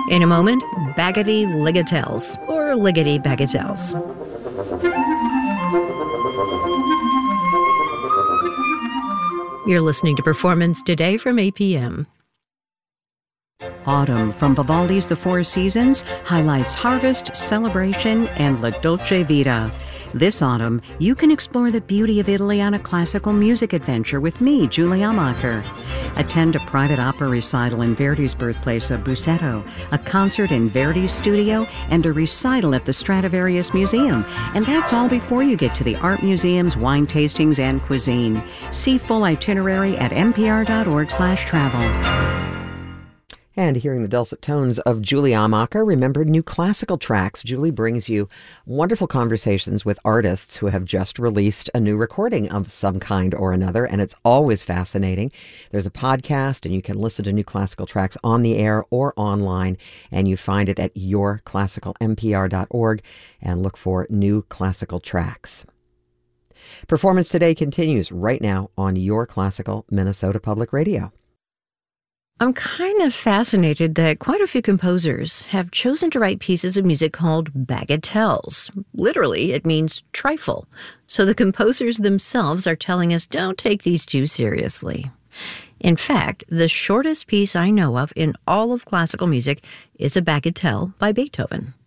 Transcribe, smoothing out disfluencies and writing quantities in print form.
In a moment, Baggity Ligatelles, or Liggity Bagatelles. You're listening to Performance Today from APM. Autumn from Vivaldi's The Four Seasons highlights harvest, celebration, and La Dolce Vita. This autumn, you can explore the beauty of Italy on a classical music adventure with me, Julie Amacher. Attend a private opera recital in Verdi's birthplace of Busseto, a concert in Verdi's studio, and a recital at the Stradivarius Museum. And that's all before you get to the art museums, wine tastings, and cuisine. See full itinerary at npr.org/travel. And hearing the dulcet tones of Julie Amacher, remember New Classical Tracks. Julie brings you wonderful conversations with artists who have just released a new recording of some kind or another, and it's always fascinating. There's a podcast, and you can listen to New Classical Tracks on the air or online, and you find it at yourclassicalnpr.org, and look for New Classical Tracks. Performance Today continues right now on Your Classical Minnesota Public Radio. I'm kind of fascinated that quite a few composers have chosen to write pieces of music called bagatelles. Literally, it means trifle. So the composers themselves are telling us don't take these too seriously. In fact, the shortest piece I know of in all of classical music is a bagatelle by Beethoven.